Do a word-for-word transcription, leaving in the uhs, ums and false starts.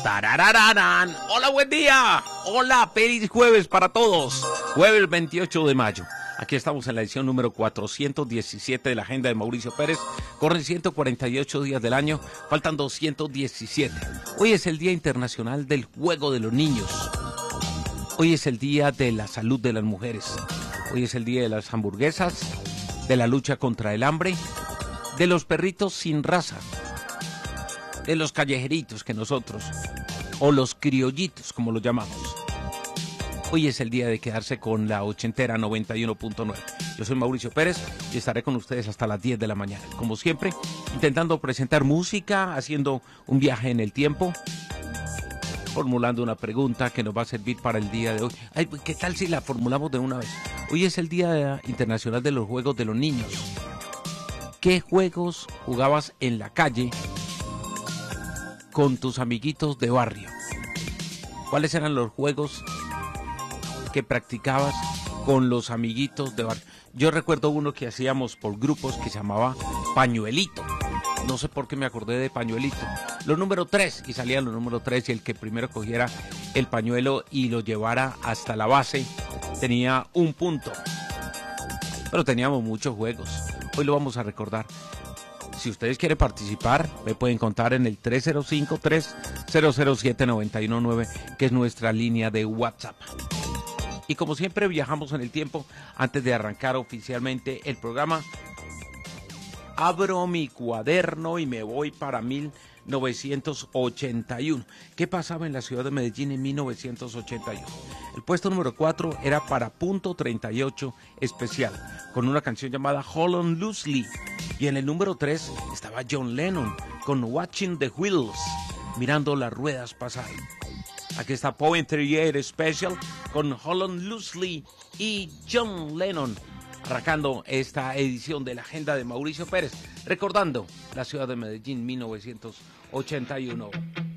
Tarararán. Hola, buen día. Hola, feliz jueves para todos. Jueves veintiocho de mayo. Aquí estamos en la edición número cuatrocientos diecisiete de la agenda de Mauricio Pérez. Corren ciento cuarenta y ocho días del año, faltan doscientos diecisiete. Hoy es el Día Internacional del Juego de los Niños. Hoy es el Día de la Salud de las Mujeres. Hoy es el Día de las Hamburguesas, de la lucha contra el hambre, de los perritos sin raza, de los callejeritos que nosotros, o los criollitos como los llamamos. Hoy es el día de quedarse con la ochentera noventa y uno punto nueve. Yo soy Mauricio Pérez y estaré con ustedes hasta las diez de la mañana. Como siempre, intentando presentar música, haciendo un viaje en el tiempo, formulando una pregunta que nos va a servir para el día de hoy. Ay, ¿qué tal si la formulamos de una vez? Hoy es el Día Internacional de los Juegos de los Niños. ¿Qué juegos jugabas en la calle con tus amiguitos de barrio? ¿Cuáles eran los juegos que practicabas con los amiguitos de barrio? Yo recuerdo uno que hacíamos por grupos que se llamaba Pañuelito. No sé por qué me acordé de Pañuelito. Los número tres, y salían los número tres, y el que primero cogiera el pañuelo y lo llevara hasta la base tenía un punto. Pero teníamos muchos juegos. Hoy lo vamos a recordar. Si ustedes quieren participar, me pueden contar en el tres cero cinco, tres cero cero siete, nueve uno nueve, que es nuestra línea de WhatsApp. Y como siempre viajamos en el tiempo, antes de arrancar oficialmente el programa, abro mi cuaderno y me voy para mil novecientos ochenta y uno. ¿Qué pasaba en la ciudad de Medellín en mil novecientos ochenta y uno? El puesto número cuatro era para Punto treinta y ocho Especial, con una canción llamada Hold On Loosely. Y en el número tres estaba John Lennon con Watching the Wheels, mirando las ruedas pasar. Aquí está Point treinta y ocho Special con Hold On Loosely y John Lennon, arrancando esta edición de la agenda de Mauricio Pérez, recordando la ciudad de Medellín mil novecientos ochenta y uno.